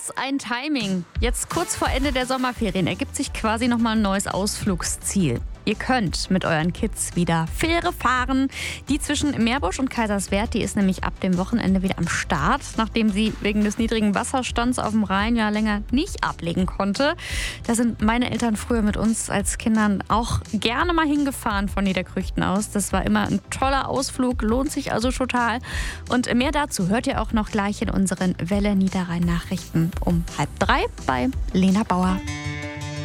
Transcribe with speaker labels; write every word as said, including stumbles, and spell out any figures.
Speaker 1: Was ein Timing. Jetzt kurz vor Ende der Sommerferien ergibt sich quasi nochmal ein neues Ausflugsziel. Ihr könnt mit euren Kids wieder Fähre fahren. Die zwischen Meerbusch und Kaiserswerth, die ist nämlich ab dem Wochenende wieder am Start, nachdem sie wegen des niedrigen Wasserstands auf dem Rhein ja länger nicht ablegen konnte. Da sind meine Eltern früher mit uns als Kindern auch gerne mal hingefahren von Niederkrüchten aus. Das war immer ein toller Ausflug, lohnt sich also total. Und mehr dazu hört ihr auch noch gleich in unseren Welle Niederrhein Nachrichten um halb drei bei Lena Bauer.